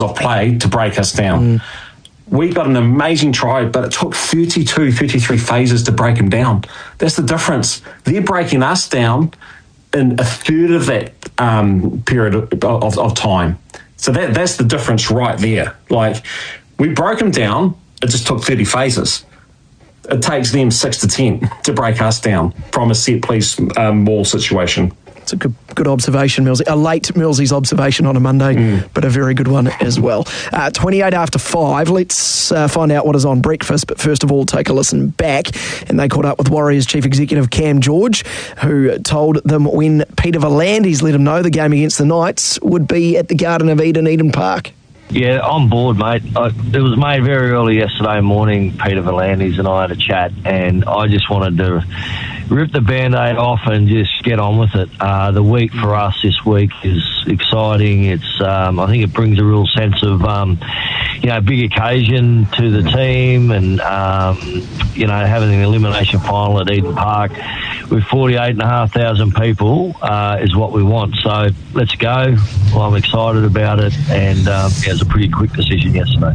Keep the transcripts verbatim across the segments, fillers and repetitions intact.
of play to break us down. Mm. We got an amazing try, but it took thirty-two, thirty-three phases to break them down. That's the difference. They're breaking us down in a third of that um, period of, of, of time. So that that's the difference right there. Like, we broke them down, it just took thirty phases. It takes them six to ten to break us down from a set piece um, ball situation. It's a good, good observation, Millsy. A late Millsy's observation on a Monday, mm. but a very good one as well. Uh, twenty-eight after five. Let's uh, find out what is on breakfast. But first of all, take a listen back. And they caught up with Warriors Chief Executive Cam George, who told them when Peter V'landys let him know the game against the Knights would be at the Garden of Eden, Eden Park. Yeah, on board, mate. I, it was made very early yesterday morning. Peter V'landys and I had a chat, and I just wanted to rip the Band-Aid off and just get on with it. Uh, the week for us this week is exciting. It's, um, I think it brings a real sense of, um, you know, big occasion to the team, and, um, you know, having an elimination final at Eden Park with forty-eight thousand five hundred people uh, is what we want. So let's go. Well, I'm excited about it, and um, yeah, it was a pretty quick decision yesterday.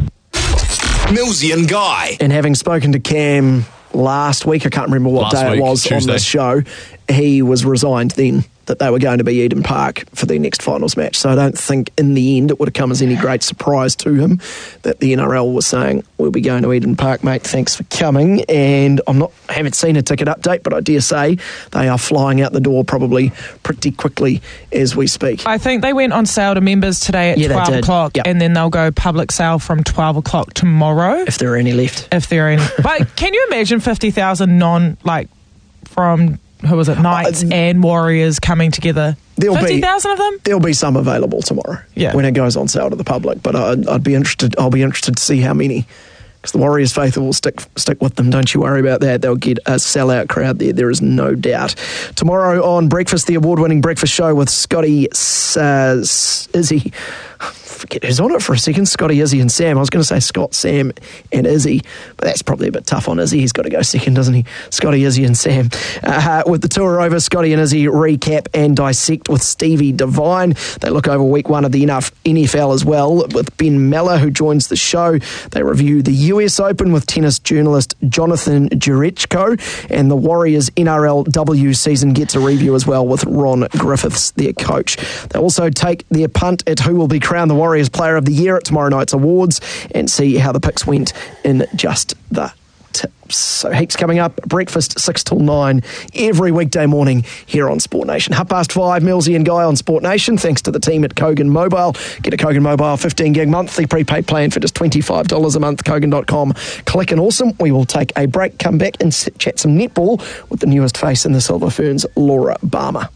Millsy and Guy. And having spoken to Cam last week, I can't remember what last day week, it was Tuesday. on this show, he was resigned then that they were going to be Eden Park for their next finals match. So I don't think in the end it would have come as any great surprise to him that the N R L was saying, we'll be going to Eden Park, mate, thanks for coming. And I'm not, I haven't seen a ticket update, but I dare say they are flying out the door probably pretty quickly as we speak. I think they went on sale to members today at yeah, twelve o'clock, yep. And then they'll go public sale from twelve o'clock tomorrow. If there are any left. If there are any. But can you imagine fifty thousand non, like, from... who was it, Knights uh, and Warriors coming together? fifty thousand of them? There'll be some available tomorrow yeah. when it goes on sale to the public. But I'd, I'd be interested. I'll be interested to see how many, because the Warriors faithful will stick stick with them. Don't you worry about that. They'll get a sellout crowd there. There is no doubt. Tomorrow on Breakfast, the award-winning breakfast show with Scotty uh, Izzy. Forget who's on it for a second. Scotty, Izzy and Sam. I was going to say Scott, Sam and Izzy, but that's probably a bit tough on Izzy. He's got to go second, doesn't he? Scotty, Izzy and Sam. Uh, with the tour over, Scotty and Izzy recap and dissect with Stevie Devine. They look over week one of the N F L as well with Ben Meller, who joins the show. They review the U S Open with tennis journalist Jonathan Jurechko, and the Warriors N R L W season gets a review as well with Ron Griffiths, their coach. They also take their punt at who will be crowned the Warriors Player of the Year at tomorrow night's awards and see how the picks went in just the tips. So heaps coming up. Breakfast six till nine every weekday morning here on Sport Nation. Half past five, Millsy and Guy on Sport Nation. Thanks to the team at Kogan Mobile. Get a Kogan Mobile fifteen gig monthly prepaid plan for just twenty-five dollars a month. Kogan dot com. Click and awesome. We will take a break, come back and sit, chat some netball with the newest face in the Silver Ferns, Laura Barmer.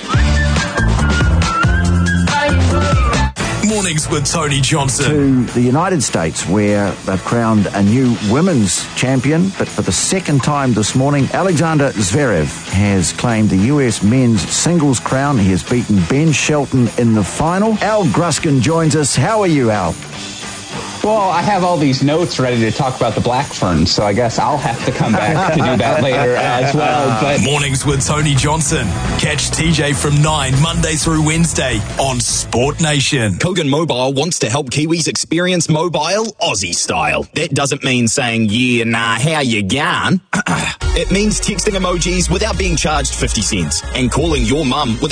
Mornings with Tony Johnson. To the United States, where they've crowned a new women's champion, but for the second time this morning, Alexander Zverev has claimed the U S men's singles crown. He has beaten Ben Shelton in the final. Al Gruskin joins us. How are you, Al? Well, I have all these notes ready to talk about the Black Ferns, so I guess I'll have to come back to do that later as well. But Mornings with Tony Johnson. Catch T J from nine Monday through Wednesday on Sport Nation. Kogan Mobile wants to help Kiwis experience mobile Aussie style. That doesn't mean saying, yeah, nah, how you going? It means texting emojis without being charged fifty cents and calling your mum with